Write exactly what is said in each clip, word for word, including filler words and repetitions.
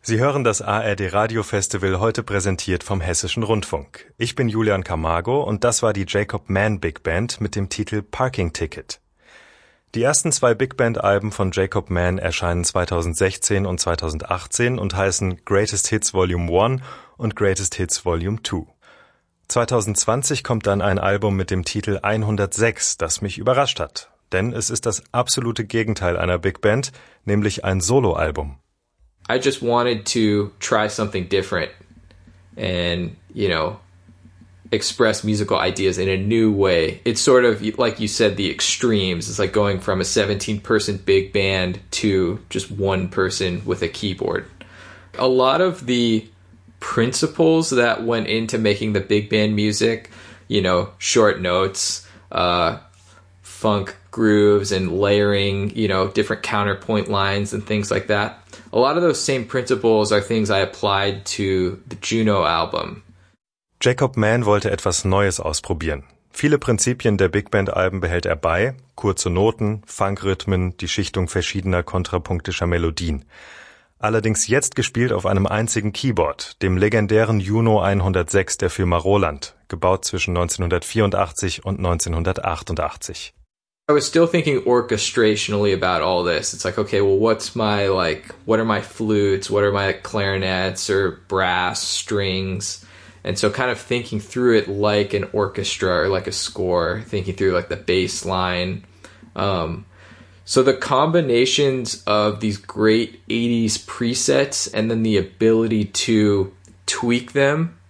Sie hören das A R D Radiofestival, heute präsentiert vom Hessischen Rundfunk. Ich bin Julian Camargo und das war die Jacob Mann Big Band mit dem Titel Parking Ticket. Die ersten zwei Big Band Alben von Jacob Mann erscheinen zweitausendsechzehn und zweitausendachtzehn und heißen Greatest Hits Volume eins und Greatest Hits Volume zwei. zweitausendzwanzig kommt dann ein Album mit dem Titel hundertsechs, das mich überrascht hat. Denn es ist das absolute Gegenteil einer Big Band, nämlich ein Soloalbum. I just wanted to try something different and, you know, express musical ideas in a new way. It's sort of, like you said, the extremes. It's like going from a seventeen-person big band to just one person with a keyboard. A lot of the principles that went into making the big band music, you know, short notes, uh, funk grooves and layering, you know, different counterpoint lines and things like that. A lot of those same principles are things I applied to the Juno album. Jacob Mann wollte etwas Neues ausprobieren. Viele Prinzipien der Big Band Alben behält er bei, kurze Noten, Funkrhythmen, die Schichtung verschiedener kontrapunktischer Melodien. Allerdings jetzt gespielt auf einem einzigen Keyboard, dem legendären Juno hundertsechs der Firma Roland, gebaut zwischen neunzehnhundertvierundachtzig und neunzehnhundertachtundachtzig. I was still thinking orchestrationally about all this. It's like, okay, well, what's my, like, what are my flutes? What are my clarinets or brass strings? And so kind of thinking through it like an orchestra or like a score, thinking through like the bass line. Um, so the combinations of these great eighties presets and then the ability to tweak them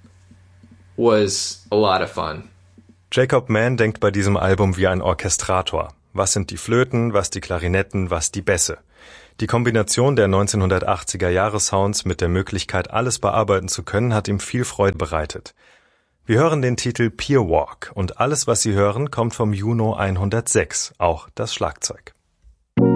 was a lot of fun. Jacob Mann denkt bei diesem Album wie ein Orchestrator. Was sind die Flöten, was die Klarinetten, was die Bässe? Die Kombination der neunzehnhundertachtziger-Jahre-Sounds mit der Möglichkeit, alles bearbeiten zu können, hat ihm viel Freude bereitet. Wir hören den Titel Pier Walk und alles, was Sie hören, kommt vom Juno hundertsechs, auch das Schlagzeug.